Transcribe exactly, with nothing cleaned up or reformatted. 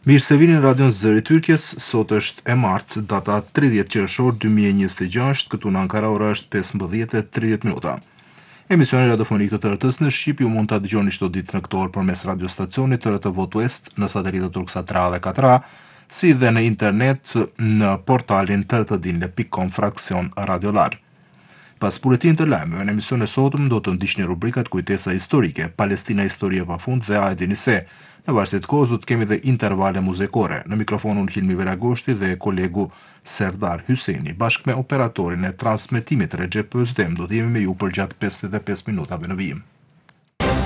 Mirë se vini në Radion Zëri Tyrkjes, sot është e martë, data tridhjetë qershor dy mijë e njëzet e gjashtë, këtu në Ankara ora është pesëmbëdhjetë e tridhjetë minuta. Emisioni radiofonik të T R T-s në Shqip ju mund ta dëgjoni çdo ditë në këtë orë përmes radiostacionit T R T Votë West në satelitët Turksat tre dhe katër A, si dhe në internet në portalin t r t dinle pikë com fraksion radiolar. Pas buletinit të lajmeve, në emision e sotëm do të ndiqni rubrikat Kujtesa historike, Palestina histori e pafund dhe A e dini se. Në varësi të kohës do të kemi dhe intervale muzikore. Në mikrofonin Hilmi Veragoshti dhe kolegu Serdar Hyseni, bashkë me operatorin e transmetimit Recep Özdem, do të jemi me ju për gjatë pesëdhjetë e pesë minutave në vijim.